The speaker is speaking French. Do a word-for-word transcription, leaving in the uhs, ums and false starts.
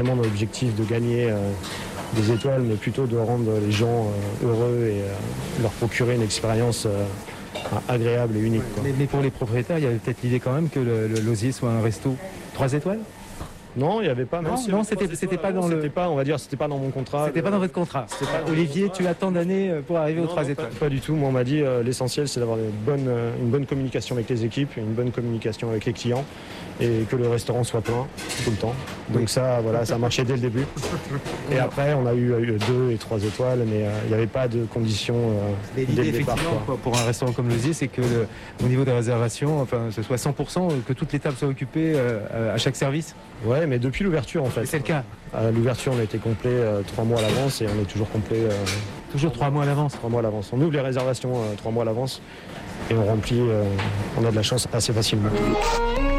Vraiment l'objectif de gagner euh, des étoiles, mais plutôt de rendre les gens euh, heureux et euh, leur procurer une expérience euh, agréable et unique. Quoi. Mais, mais pour les propriétaires, il y avait peut-être l'idée quand même que le, le Lausier soit un resto trois étoiles. Non, il n'y avait pas. Non, non c'était, c'était pas dans le. C'était pas, on va dire, c'était pas dans mon contrat. C'était pas dans votre contrat. Pas... Olivier, tu as tant d'années pour arriver non, aux trois étoiles. Pas, pas du tout. Moi, on m'a dit euh, l'essentiel, c'est d'avoir une bonne, euh, une bonne communication avec les équipes, une bonne communication avec les clients, et que le restaurant soit plein tout le temps. Donc oui. ça, voilà, ça a marché dès le début. Et après, on a eu, eu deux et trois étoiles, mais euh, il n'y avait pas de conditions. Euh, mais l'idée, dès le départ, effectivement, quoi. Pour un restaurant comme Lausier, c'est que le, au niveau des réservations, enfin, ce soit cent pour cent, que toutes les tables soient occupées euh, à chaque service. Ouais, mais depuis l'ouverture, en fait. C'est le cas. À l'ouverture, on a été complet euh, trois mois à l'avance et on est toujours complet. Euh, toujours trois mois à l'avance. Trois mois à l'avance. On ouvre les réservations euh, trois mois à l'avance et on remplit. Euh, on a de la chance assez facilement.